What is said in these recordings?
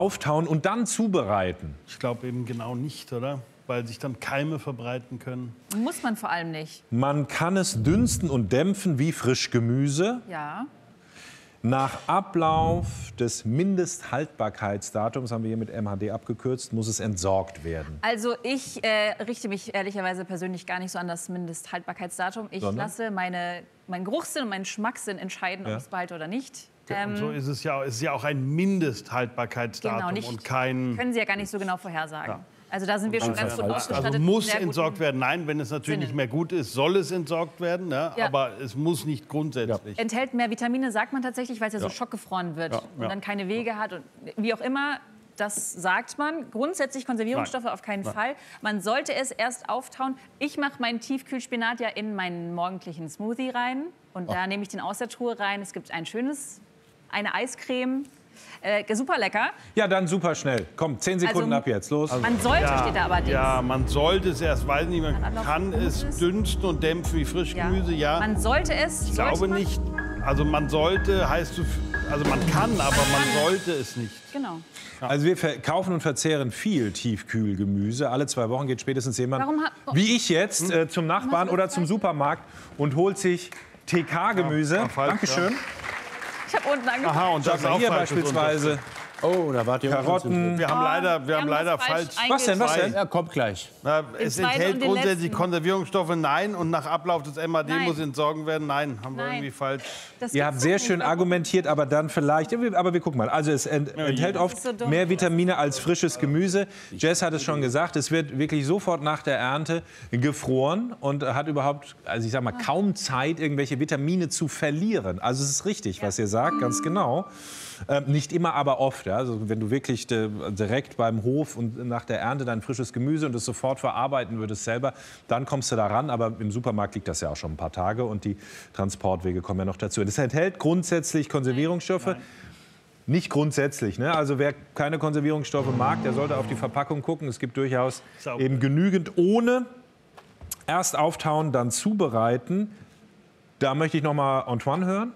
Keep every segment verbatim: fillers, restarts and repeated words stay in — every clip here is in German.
Auftauen und dann zubereiten. Ich glaube eben genau nicht, oder? Weil sich dann Keime verbreiten können. Muss man vor allem nicht. Man kann es dünsten und dämpfen wie Frischgemüse. Ja. Nach Ablauf des Mindesthaltbarkeitsdatums, haben wir hier mit M H D abgekürzt, muss es entsorgt werden. Also ich äh, richte mich ehrlicherweise persönlich gar nicht so an das Mindesthaltbarkeitsdatum. Ich Sondern? lasse meine, meinen Geruchssinn und meinen Geschmackssinn entscheiden, Ja. ob ich es behalte oder nicht. Ja, und Ähm, so ist es ja, es ist ja auch ein Mindesthaltbarkeitsdatum Genau, nicht- und kein... können Sie ja gar nicht so genau vorhersagen. Ja. Also da sind wir schon ganz gut ausgestattet. Also mit muss sehr guten entsorgt werden. Nein, wenn es natürlich Sinnen. nicht mehr gut ist, soll es entsorgt werden. Ja? Ja. Aber es muss nicht grundsätzlich. Enthält mehr Vitamine, sagt man tatsächlich, weil es ja, so schockgefroren wird Ja, und ja. dann keine Wege hat. Und wie auch immer, das sagt man. Grundsätzlich Konservierungsstoffe Nein. auf keinen Nein. Fall. Man sollte es erst auftauen. Ich mache meinen Tiefkühlspinat ja in meinen morgendlichen Smoothie rein. Und da nehme ich den aus der Truhe rein. Es gibt ein schönes, eine Eiscreme. Äh, super lecker. Ja, dann super schnell. Komm, zehn Sekunden Also, ab jetzt. Los. Man sollte, Ja, steht da aber ja, man sollte es erst, weiß nicht, man Anlauf kann es Gutes. dünsten und dämpfen wie Frischgemüse, ja. Man sollte es. Ich glaube sollte man, nicht, also man sollte, heißt so, also man kann, aber man sollte es nicht. Genau. Also wir kaufen und verzehren viel Tiefkühlgemüse. Alle zwei Wochen geht spätestens jemand, Warum ha- wie ich jetzt, äh, zum Nachbarn du oder das zum Supermarkt und holt sich T K-Gemüse. Ja, falsch, Dankeschön. Ich habe unten angefangen. Aha, und Schaut das ist mal auch hier falsch, das beispielsweise Oh, da wart ihr Karotten. Wir haben leider, wir haben das leider falsch. Was denn, was denn? Ja, kommt gleich. Na, es zweiten enthält und den grundsätzlich letzten. Konservierungsstoffe, nein. Und nach Ablauf des M H D Nein. muss entsorgen werden, nein. Haben wir Nein. irgendwie falsch. Das Ihr gibt's habt sehr doch schön nicht. argumentiert, aber dann vielleicht, aber wir gucken mal. Also es ent, enthält ja. oft Das ist so dumm. mehr Vitamine als frisches Gemüse. Jess hat es schon gesagt, es wird wirklich sofort nach der Ernte gefroren und hat überhaupt, also ich sag mal, kaum Zeit, irgendwelche Vitamine zu verlieren. Also es ist richtig, was ihr sagt, ganz genau. Ähm, nicht immer, aber oft. Ja? Also wenn du wirklich de, direkt beim Hof und nach der Ernte dein frisches Gemüse und es sofort verarbeiten würdest selber, dann kommst du da ran. Aber im Supermarkt liegt das ja auch schon ein paar Tage und die Transportwege kommen ja noch dazu. Das enthält grundsätzlich Konservierungsstoffe. Nein. Nicht grundsätzlich. Ne? Also wer keine Konservierungsstoffe mag, der sollte auf die Verpackung gucken. Es gibt durchaus Sauber. eben genügend ohne. Erst auftauen, dann zubereiten. Da möchte ich noch mal Antoine hören.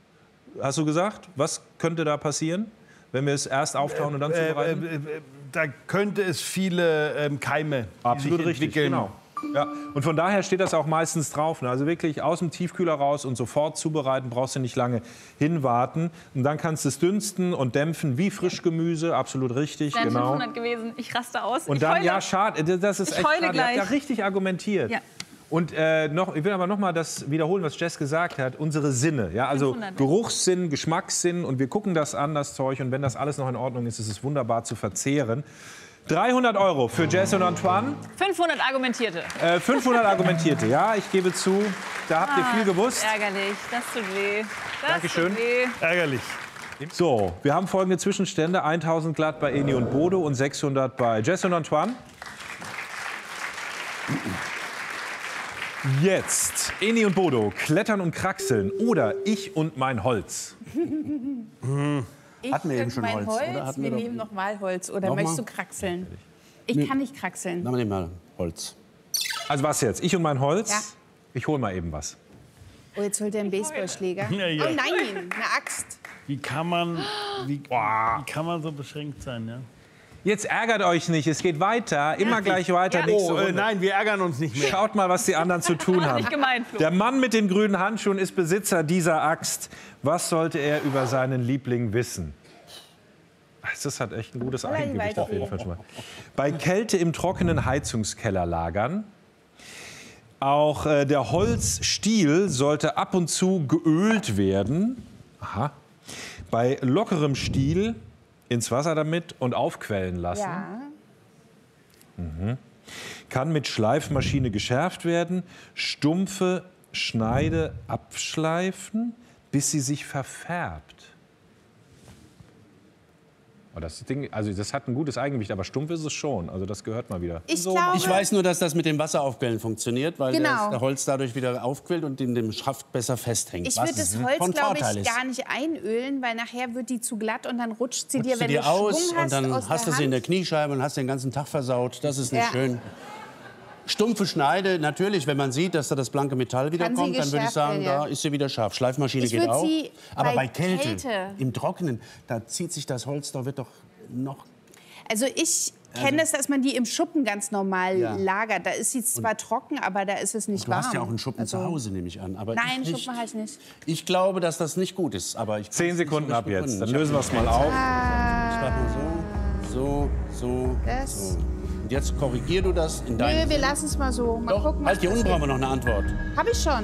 Hast du gesagt, was könnte da passieren, wenn wir es erst auftauen und dann Äh, zubereiten? äh, äh, da könnte es viele ähm, Keime die Absolut sich richtig, entwickeln. genau. Ja. Und von daher steht das auch meistens drauf. Ne? Also wirklich aus dem Tiefkühler raus und sofort zubereiten, brauchst du nicht lange hinwarten. Und dann kannst du es dünsten und dämpfen wie Frischgemüse, absolut richtig, Wären genau. fünfhundert gewesen. Ich raste aus. Und ich dann, heule. ja, schade, das ist Ich echt heule schade. Ihr habt ja gleich. richtig argumentiert. Ja. Und äh, noch, ich will aber noch mal das wiederholen, was Jess gesagt hat. Unsere Sinne, ja, also fünfhundert. Geruchssinn, Geschmackssinn und wir gucken das an, das Zeug. Und wenn das alles noch in Ordnung ist, ist es wunderbar zu verzehren. dreihundert Euro für Jess und Antoine, fünfhundert argumentierte. äh, fünfhundert argumentierte. Ja, ich gebe zu, da habt ihr viel gewusst. Ärgerlich. Das tut weh. Das Dankeschön. Tut weh. Ärgerlich. So, wir haben folgende Zwischenstände. eintausend glatt bei Eni und Bodo und sechshundert bei Jess und Antoine. Jetzt, Eni und Bodo, klettern und kraxeln oder ich und mein Holz. Ich Hatten wir eben und schon mein Holz, Holz, oder? Hatten wir wir doch- nehmen noch mal Holz. Oder Noch möchtest mal? du kraxeln? Ich kann nicht kraxeln. Na, nehmen wir mal Holz. Also was jetzt? Ich und mein Holz? Ja. Ich hol mal eben was. Oh, jetzt holt er einen Baseballschläger. Ja, ja. Oh nein, eine Axt. Wie kann man, wie, wie kann man so beschränkt sein? Ja? Jetzt ärgert euch nicht, es geht weiter, immer gleich weiter. Ja. Nächste Oh, äh, Runde. nein, wir ärgern uns nicht mehr. Schaut mal, was die anderen zu tun haben. Nicht gemein, Flo. Der Mann mit den grünen Handschuhen ist Besitzer dieser Axt. Was sollte er über seinen Liebling wissen? Das hat echt ein gutes Holla die Eigengewicht auf jeden Waldfee. Fall schon mal. Bei Kälte im trockenen Heizungskeller lagern. Auch äh, der Holzstiel sollte ab und zu geölt werden. Aha. Bei lockerem Stiel ins Wasser damit und aufquellen lassen. Ja. Kann mit Schleifmaschine geschärft werden. Stumpfe Schneide abschleifen, bis sie sich verfärbt. Oh, das Ding, also das hat ein gutes Eigengewicht, aber stumpf ist es schon. Also das gehört mal wieder. Ich glaube, Ich weiß nur, dass das mit dem Wasseraufquellen funktioniert, weil Genau. das, der Holz dadurch wieder aufquillt und in dem Schaft besser festhängt. ich was würde das von Holz, glaube Vorteil ich, ist. gar nicht einölen, weil nachher wird die zu glatt und dann rutscht sie dir, Rutscht wenn du dir du aus Schwung hast, und dann aus hast du der sie in der Hand. Kniescheibe und hast den ganzen Tag versaut. Das ist nicht Ja. schön. Stumpfe Schneide, natürlich, wenn man sieht, dass da das blanke Metall wieder Kann sie kommt, dann würde ich geschärft sagen, werden, ja. da ist sie wieder scharf. Schleifmaschine Ich geht würd auch. sie Aber bei bei Kälte, Kälte- im Trockenen, da zieht sich das Holz, da wird doch noch... Also ich kenne es, dass man die im Schuppen ganz normal Ja. lagert. Da ist sie zwar trocken, aber da ist es nicht Du warm. hast ja auch einen Schuppen Also- zu Hause, nehme ich an. Aber Nein, ich nicht. Schuppen habe ich nicht. Ich glaube, dass das nicht gut ist. Aber ich Zehn Sekunden ab jetzt. Dann Ich lösen wir es mal auf. Ich schreib mal so, so, so, Das- so. Und jetzt korrigier du das in Nö, deinem... wir lassen es mal so. Mal Doch, gucken, was halt, hier unten passiert. brauchen wir noch eine Antwort. Hab ich schon.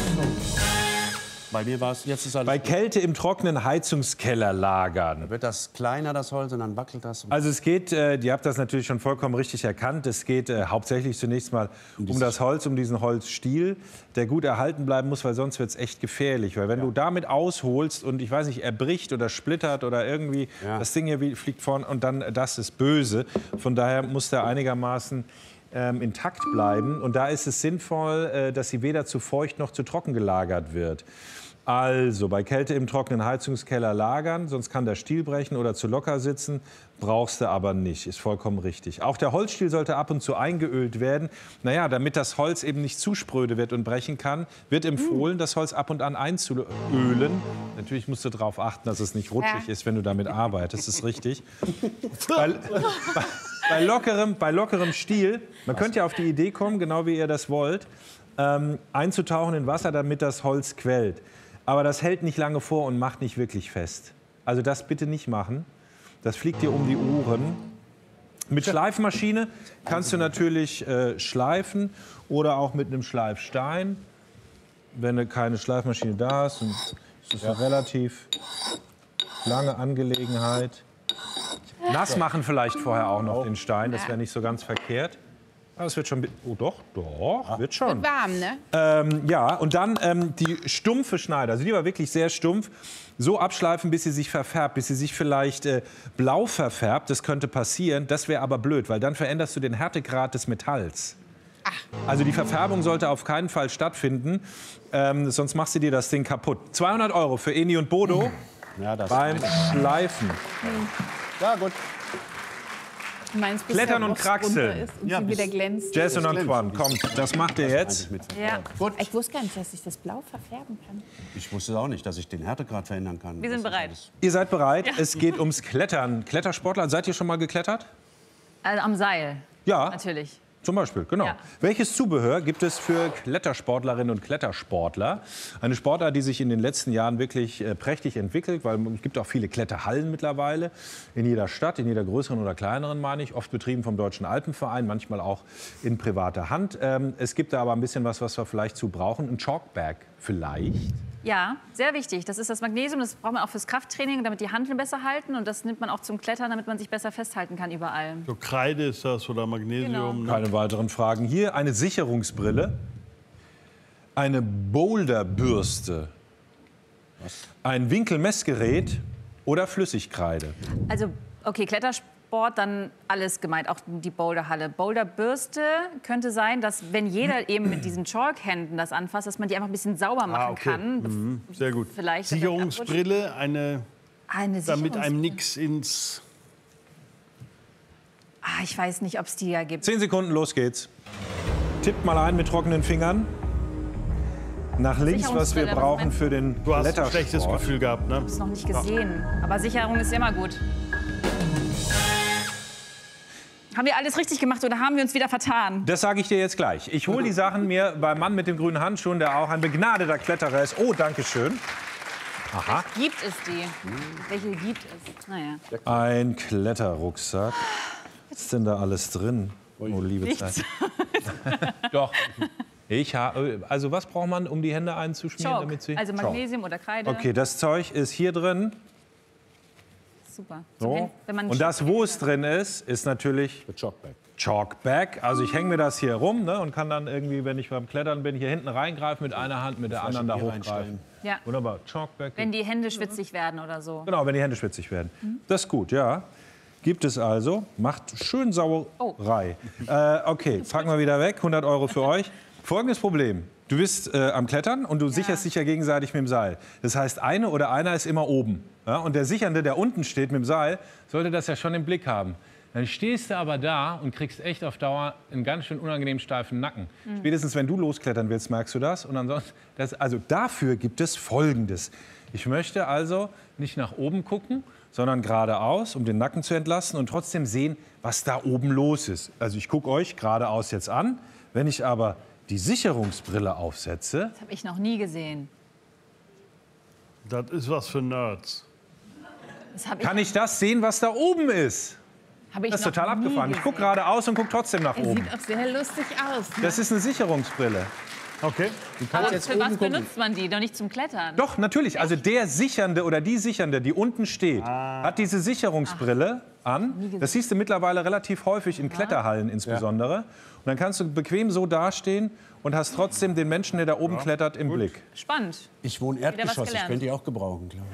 Bei mir war es, jetzt ist alles... Bei Kälte im trockenen Heizungskeller lagern. Wird das kleiner, das Holz, und dann wackelt das. Also es geht, äh, ihr habt das natürlich schon vollkommen richtig erkannt, es geht äh, hauptsächlich zunächst mal um das Holz, um diesen Holzstiel, der gut erhalten bleiben muss, weil sonst wird es echt gefährlich. Weil wenn du damit ausholst und, ich weiß nicht, er bricht oder splittert oder irgendwie, Ja. das Ding hier wie- fliegt vorn und dann, das ist böse. Von daher muss der einigermaßen ähm, intakt bleiben. Und da ist es sinnvoll, äh, dass sie weder zu feucht noch zu trocken gelagert wird. Also bei Kälte im trockenen Heizungskeller lagern, sonst kann der Stiel brechen oder zu locker sitzen, brauchst du aber nicht, ist vollkommen richtig. Auch der Holzstiel sollte ab und zu eingeölt werden. Naja, damit das Holz eben nicht zu spröde wird und brechen kann, wird empfohlen, das Holz ab und an einzuölen. Natürlich musst du darauf achten, dass es nicht rutschig Ja. ist, wenn du damit arbeitest, das ist richtig. bei, bei, bei, lockerem, bei lockerem Stiel, man könnte ja auf die Idee kommen, genau wie ihr das wollt, ähm, einzutauchen in Wasser, damit das Holz quellt. Aber das hält nicht lange vor und macht nicht wirklich fest. Also das bitte nicht machen. Das fliegt dir um die Ohren. Mit Schleifmaschine kannst du natürlich äh, schleifen oder auch mit einem Schleifstein. Wenn du keine Schleifmaschine da hast, dann ist das eine relativ lange Angelegenheit. Nass machen vielleicht vorher auch noch den Stein, das wäre nicht so ganz verkehrt. Aber es wird schon, bi- oh doch, doch, wird schon. Warm, ne? Ähm, ja, und dann ähm, die stumpfe Schneide, also die war wirklich sehr stumpf, so abschleifen, bis sie sich verfärbt, bis sie sich vielleicht äh, blau verfärbt, das könnte passieren, das wäre aber blöd, weil dann veränderst du den Härtegrad des Metalls. Also die Verfärbung sollte auf keinen Fall stattfinden, ähm, sonst machst du dir das Ding kaputt. zweihundert Euro für Eni und Bodo Ja, das beim Schleifen. Ja, gut. Du meinst, bis Klettern der und Rost Kraxeln. runter ist und Ja, sie bis- wieder glänzt. Jess und Antoine, kommt, das macht ihr jetzt. Ja. Ich wusste gar nicht, dass ich das blau verfärben kann. Ich wusste auch nicht, dass ich den Härtegrad verändern kann. Wir sind Das ist bereit. alles- Ihr seid bereit, es geht ums Klettern. Klettersportler, seid ihr schon mal geklettert? Also am Seil, Ja. natürlich. Zum Beispiel, genau. Ja. Welches Zubehör gibt es für Klettersportlerinnen und Klettersportler? Eine Sportart, die sich in den letzten Jahren wirklich äh, prächtig entwickelt, weil es gibt auch viele Kletterhallen mittlerweile in jeder Stadt, in jeder größeren oder kleineren, meine ich, oft betrieben vom Deutschen Alpenverein, manchmal auch in privater Hand. Ähm, es gibt da aber ein bisschen was, was wir vielleicht zu brauchen. Ein Chalkbag vielleicht. Ja, sehr wichtig. Das ist das Magnesium, das braucht man auch fürs Krafttraining, damit die Hanteln besser halten. Und das nimmt man auch zum Klettern, damit man sich besser festhalten kann überall. So Kreide ist das oder Magnesium. Ne? Keine weiteren Fragen. Hier eine Sicherungsbrille, eine Boulderbürste, ein Winkelmessgerät oder Flüssigkreide. Also, okay, Klettersport, dann alles gemeint, auch die Boulderhalle. Boulderbürste könnte sein, dass wenn jeder eben mit diesen Chalkhänden das anfasst, dass man die einfach ein bisschen sauber machen Ah, okay. kann. Mhm. Sehr gut. Vielleicht Sicherungsbrille, eine, Eine damit einem Sicherungsbrille. nichts ins... Ah, ich weiß nicht, ob es die ja gibt. Zehn Sekunden, los geht's. Tippt mal ein mit trockenen Fingern. Nach links, was wir Sicherungsbrille, was brauchen meinst für den Du hast ein Klettersport. schlechtes Gefühl gehabt, ne? Ich habe es noch nicht gesehen. Aber Sicherung ist immer gut. Haben wir alles richtig gemacht oder haben wir uns wieder vertan? Das sage ich dir jetzt gleich. Ich hole die Sachen mir beim Mann mit den grünen Handschuhen, der auch ein begnadeter Kletterer ist. Oh, danke schön. Aha. Gibt es die? Welche gibt es? Naja. Ein Kletterrucksack. Was ist denn da alles drin? Oh, liebe Zeit. Doch. Ich habe. Also was braucht man, um die Hände einzuschmieren, Chalk. damit sie? Also Chalk. Magnesium oder Kreide. Okay, das Zeug ist hier drin. Super. So. Wenn man Und das, wo es drin ist, ist natürlich Chalkbag. Chalkbag. Also ich hänge mir das hier rum, ne, und kann dann irgendwie, wenn ich beim Klettern bin, hier hinten reingreifen, mit einer Hand, mit der anderen da Bier hochgreifen. reinstellen. Ja. Wunderbar. Chalkbag. Wenn die Hände schwitzig werden oder so. Genau, wenn die Hände schwitzig werden. Das ist gut, ja. Gibt es also. Macht schön Sauerei. Äh, okay, packen wir wieder weg. hundert Euro für euch. Folgendes Problem. Du bist äh, am Klettern und du sicherst dich ja gegenseitig mit dem Seil. Das heißt, eine oder einer ist immer oben. Ja? Und der Sichernde, der unten steht mit dem Seil, sollte das ja schon im Blick haben. Dann stehst du aber da und kriegst echt auf Dauer einen ganz schön unangenehm steifen Nacken. Mhm. Spätestens, wenn du losklettern willst, merkst du das. Und ansonsten, das, also dafür gibt es Folgendes. Ich möchte also nicht nach oben gucken, sondern geradeaus, um den Nacken zu entlasten und trotzdem sehen, was da oben los ist. Also ich gucke euch geradeaus jetzt an. Wenn ich aber die Sicherungsbrille aufsetze... Das habe ich noch nie gesehen. Das ist was für Nerds. Das hab Kann ich das sehen, was da oben ist? hab ich Das ist noch total nie abgefahren. Ich gucke gesehen. geradeaus und gucke trotzdem nach oben. Sieht auch sehr lustig aus. Das ist eine Sicherungsbrille. Okay. Aber jetzt für oben was gucken. benutzt man die? Doch nicht zum Klettern. Doch, natürlich. Also der Sichernde oder die Sichernde, die unten steht, hat diese Sicherungsbrille an. Das siehst du mittlerweile relativ häufig in Kletterhallen insbesondere. Und dann kannst du bequem so dastehen und hast trotzdem den Menschen, der da oben klettert, im Blick. Spannend. Ich wohne was Erdgeschoss, ich gelernt. könnte die auch gebrauchen, glaube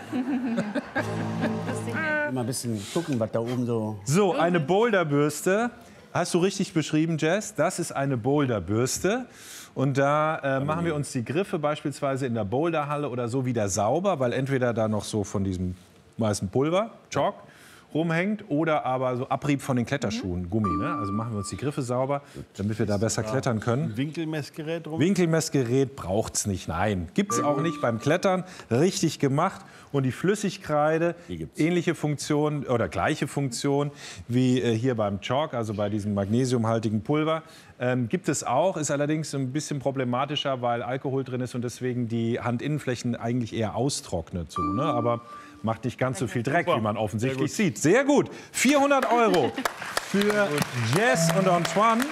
ich. Mal ein bisschen gucken, was da oben so... So, eine Boulderbürste. Hast du richtig beschrieben, Jess? Das ist eine Boulderbürste. Und da äh, machen wir uns die Griffe beispielsweise in der Boulderhalle oder so wieder sauber, weil entweder da noch so von diesem weißen Pulver, Chalk, rumhängt oder aber so Abrieb von den Kletterschuhen, Gummi. Ne? Also machen wir uns die Griffe sauber, damit wir da besser klettern können. Ein Winkelmessgerät rum. Winkelmessgerät braucht's nicht, nein. Gibt's auch nicht beim Klettern. Richtig gemacht. Und die Flüssigkreide, Die gibt's. ähnliche Funktion oder gleiche Funktion wie äh, hier beim Chalk, also bei diesem magnesiumhaltigen Pulver, ähm, gibt es auch. Ist allerdings ein bisschen problematischer, weil Alkohol drin ist und deswegen die Handinnenflächen eigentlich eher austrocknet. So, ne? Aber macht nicht ganz so viel Dreck, wie man offensichtlich sieht. Sehr gut. vierhundert Euro für Jess und Antoine.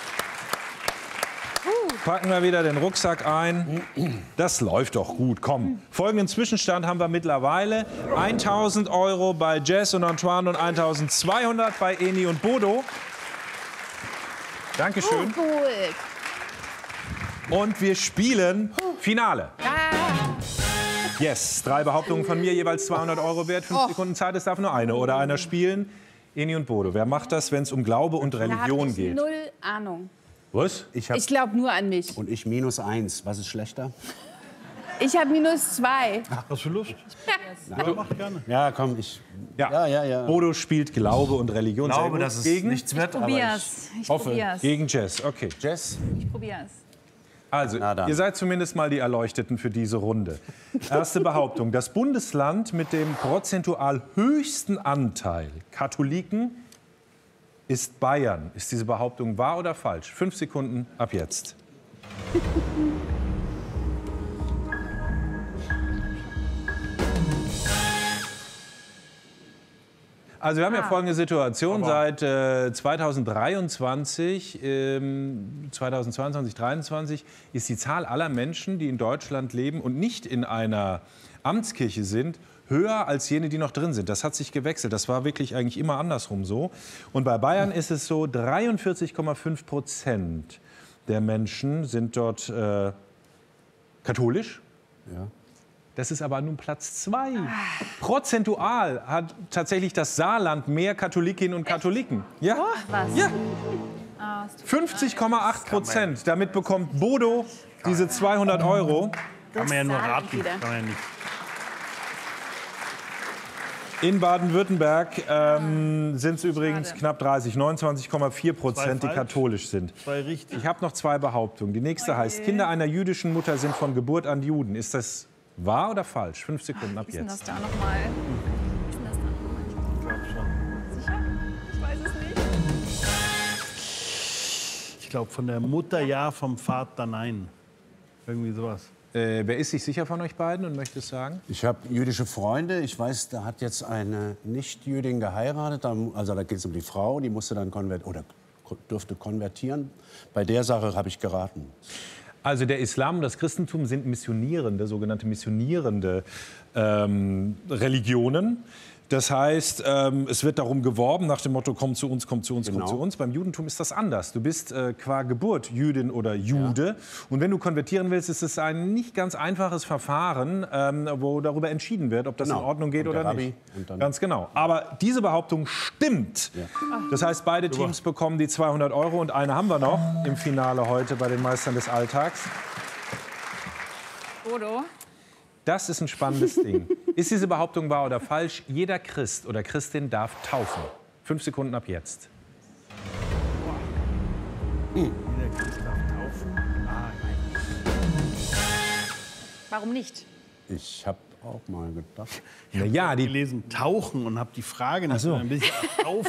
Packen wir wieder den Rucksack ein. Das läuft doch gut. Komm. Folgenden Zwischenstand haben wir mittlerweile. tausend Euro bei Jess und Antoine und eintausendzweihundert bei Eni und Bodo. Dankeschön. Gut. Und wir spielen Finale. Yes, drei Behauptungen von mir, jeweils zweihundert Euro wert. Fünf Sekunden Zeit, es darf nur eine oder einer spielen. Eni und Bodo, wer macht das, wenn es um Glaube und Da habe Religion ich geht? null Ahnung. Was? Ich hab, Ich glaube nur an mich. und ich minus eins. Was ist schlechter? Ich habe minus zwei. Hast du Lust? Ja, mach gerne. Ja, komm, ich... Ja. Ja, ja, ja. Bodo spielt Glaube und Religion. Ich Sehr glaube, gut. dass es gegen, nichts wird, aber Probier's. ich Ich hoffe. probier's. gegen Jess. Okay. Jess, Ich probier's. Also, Na dann. ihr seid zumindest mal die Erleuchteten für diese Runde. Erste Behauptung. Das Bundesland mit dem prozentual höchsten Anteil Katholiken ist Bayern. Ist diese Behauptung wahr oder falsch? Fünf Sekunden ab jetzt. Also wir haben ja folgende Situation. Seit äh, zweitausenddreiundzwanzig, ähm, zweitausendzweiundzwanzig, zweitausenddreiundzwanzig ist die Zahl aller Menschen, die in Deutschland leben und nicht in einer Amtskirche sind, höher als jene, die noch drin sind. Das hat sich gewechselt. Das war wirklich eigentlich immer andersrum so. Und bei Bayern ist es so, dreiundvierzig Komma fünf Prozent der Menschen sind dort äh, katholisch. Ja. Das ist aber nun Platz zwei. Prozentual hat tatsächlich das Saarland mehr Katholikinnen und Katholiken. Ja, Was? ja. Ah, es tut- fünfzig Komma acht Prozent. Damit bekommt Bodo diese zweihundert Euro. Kann man ja nur Saarland raten. wieder. Kann man ja nicht. In Baden-Württemberg ähm, sind es übrigens Schade. knapp dreißig, neunundzwanzig Komma vier Prozent, die falsch. katholisch sind. Zwei richtig. Ich habe noch zwei Behauptungen. Die nächste heißt, Kinder einer jüdischen Mutter sind von Geburt an Juden. Ist das wahr oder falsch? Fünf Sekunden ab Wie ist denn das jetzt. da nochmal? Wie ist denn das da nochmal? Sicher? Ich weiß es nicht. Ich glaube, von der Mutter ja, vom Vater nein. Irgendwie sowas. Äh, wer ist sich sicher von euch beiden und möchte es sagen? Ich habe jüdische Freunde. Ich weiß, da hat jetzt eine Nicht-Jüdin geheiratet. Da, also da geht es um die Frau, die musste dann konvertieren oder ko- durfte konvertieren. Bei der Sache habe ich geraten. Also der Islam und das Christentum sind missionierende, sogenannte missionierende ähm, Religionen. Das heißt, ähm, es wird darum geworben, nach dem Motto, komm zu uns, komm zu uns, komm Genau. zu uns. Beim Judentum ist das anders. Du bist äh, qua Geburt Jüdin oder Jude. Und wenn du konvertieren willst, ist es ein nicht ganz einfaches Verfahren, ähm, wo darüber entschieden wird, ob das Genau. in Ordnung geht Und der oder Rabbi nicht. und dann- Ganz genau. Aber diese Behauptung stimmt. Das heißt, beide Teams bekommen die zweihundert Euro. Und eine haben wir noch im Finale heute bei den Meistern des Alltags. Bodo? Das ist ein spannendes Ding. Ist diese Behauptung wahr oder falsch? Jeder Christ oder Christin darf taufen. Fünf Sekunden ab jetzt. Jeder Christ darf taufen. Ah, Warum nicht? Ich habe auch mal gedacht. Na ja, die, gelesen tauchen und habe die Frage nicht so. so. Ein bisschen auf